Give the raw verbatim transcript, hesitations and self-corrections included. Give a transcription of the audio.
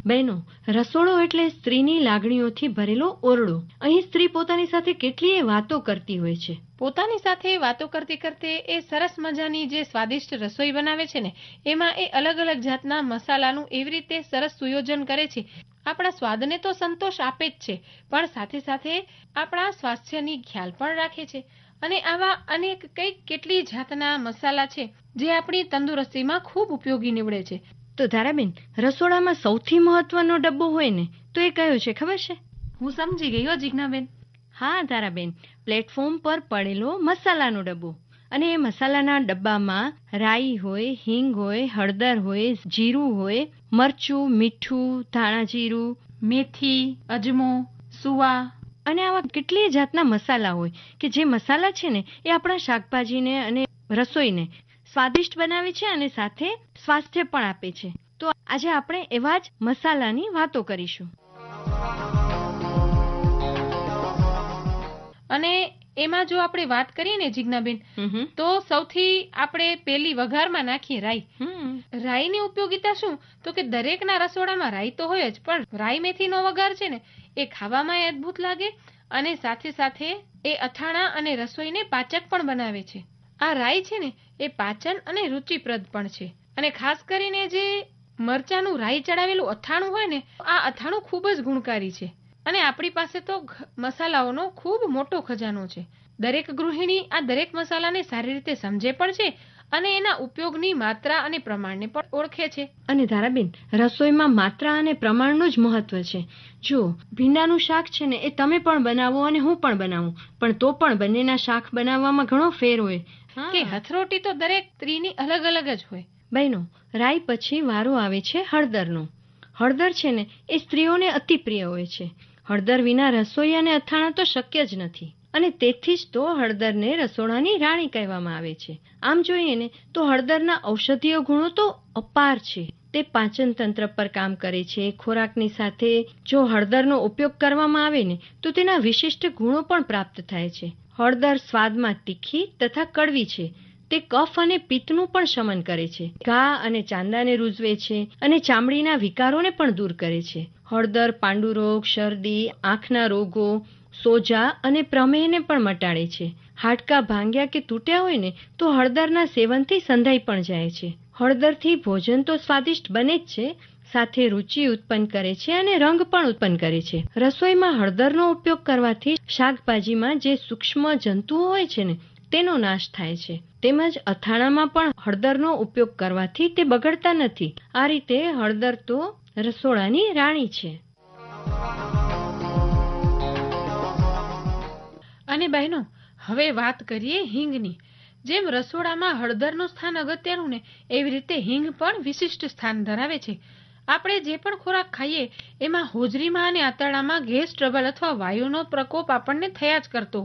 બહેનો, રસોડો એટલે સ્ત્રીની લાગણીઓથી ભરેલો ઓરડો. અહીં સ્ત્રી પોતાની સાથે કેટલીય વાતો કરતી હોય છે. પોતાની સાથે વાતો કરતી કરતે એ સરસ મજાની જે સ્વાદિષ્ટ રસોઈ બનાવે છે ને, એમાં એ અલગ અલગ જાતના મસાલાનું એવી રીતે સરસ સુયોજન કરે છે. આપણા સ્વાદને તો સંતોષ આપે જ છે, પણ સાથે સાથે આપણા સ્વાસ્થ્યની ખ્યાલ પણ રાખે છે. અને આવા અનેક કંઈક કેટલી જાતના મસાલા છે જે આપણી તંદુરસ્તીમાં ખૂબ ઉપયોગી નીવડે છે. તો ધારાબેન, રસોડામાં સૌથી મહત્વનો ડબ્બો હોય ને તો એ કયો છે ખબર છે? હું સમજી ગઈ હો જીજ્ઞાબેન. હા ધારાબેન, પ્લેટફોર્મ પર પડેલો મસાલાનો ડબ્બો. અને એ મસાલાના ડબ્બામાં રાઈ હોય, હિંગ હોય, હળદર હોય, જીરું હોય, મરચું, મીઠું, ધાણા જીરું, મેથી, અજમો, સુવા અને આવા કેટલીય જાતના મસાલા હોય કે જે મસાલા છે ને એ આપણા શાકભાજીને અને રસોઈને સ્વાદિષ્ટ બનાવે છે અને સાથે સ્વાસ્થ્ય પણ આપે છે. તો આજે આપણે એવા જ મસાલાની વાતો કરીશું. અને એમાં જો આપણે વાત કરીએ ને જીજ્ઞાબેન, તો સૌથી આપણે પેલી વઘારમાં નાખીએ રાઈ. રાઈની ઉપયોગિતા શું? તો કે દરેકના રસોડામાં રાઈ તો હોય જ, પણ રાઈ મેથીનો વઘાર છે ને એ ખાવામાં અદ્ભુત લાગે અને સાથે સાથે એ અથાણા અને રસોઈને પાચક પણ બનાવે છે. આ રાઈ છે ને એ પાચન અને રુચિપ્રદ પણ છે. અને ખાસ કરીને જે મરચાનું રાઈ ચડાવેલું અથાણું હોય ને, આ અથાણું ખૂબ જ ગુણકારી છે. અને આપણી પાસે તો મસાલાઓનો ખૂબ મોટો ખજાનો છે. દરેક ગૃહિણી આ દરેક મસાલાને સારી રીતે સમજે પણ છે અને એના ઉપયોગની માત્રા અને પ્રમાણને પણ ઓળખે છે. અને ધારાબેન, રસોઈમાં માત્રા અને પ્રમાણનું જ મહત્વ છે. જો ભીંડાનું શાક છે ને એ તમે પણ બનાવો અને હું પણ બનાવું, પણ તો પણ બંનેના શાક બનાવવામાં ઘણો ફેર હોય. કે હથરોટી તો દરેક સ્ત્રીની અલગ અલગ જ હોય. બહેનો, રાઈ પછી વારો આવે છે હળદરનો. હળદર છે ને એ સ્ત્રીઓને અતિ પ્રિય હોય છે. હળદર વિના રસોઈ અને અથાણા તો શક્ય જ નથી. અને તેથી જ તો હળદરને રસોડાની રાણી કહેવામાં આવે છે. આમ જોઈએ ને તો હળદરના ઔષધીય ગુણો તો અપાર છે. તે પાચન તંત્ર પર કામ કરે છે. ખોરાકની સાથે જો હળદરનો ઉપયોગ કરવામાં આવે ને તો તેના વિશિષ્ટ ગુણો પણ પ્રાપ્ત થાય છે. હળદર સ્વાદમાં તીખી તથા કડવી છે. તે કફ અને પિત્તનું પણ શમન કરે છે. ઘા અને ચાંદાને રૂઝવે છે અને ચામડીના વિકારોને પણ દૂર કરે છે. હળદર પાંડુરોગ, શરદી, આંખના રોગો, સોજા અને પ્રમેહને પણ મટાડે છે. હાડકાં ભાંગ્યા કે તૂટ્યા હોય ને તો હળદરના સેવનથી સંધાઈ પણ જાય છે. હળદરથી ભોજન તો સ્વાદિષ્ટ બને જ છે, સાથે રુચિ ઉત્પન્ન કરે છે અને રંગ પણ ઉત્પન્ન કરે છે. રસોઈમાં હળદરનો ઉપયોગ કરવાથી શાકભાજીમાં જે સૂક્ષ્મ જંતુઓ હોય છે ને તેનો નાશ થાય છે. તેમજ અથાણામાં પણ હળદરનો ઉપયોગ કરવાથી તે બગડતા નથી. આ રીતે હળદર તો રસોડાની રાણી છે. અને બહેનો, હવે વાત કરીએ હિંગની. જેમ રસોડામાં હળદરનું સ્થાન અગત્યનું ને, એવી રીતે હિંગ પણ વિશિષ્ટ સ્થાન ધરાવે છે. આપણે જે પણ ખોરાક ખાઈએ એમાં હોજરીમાં અને આંતરડામાં ગેસ ટ્રબલ અથવા વાયુનો પ્રકોપ આપણને થયા જ કરતો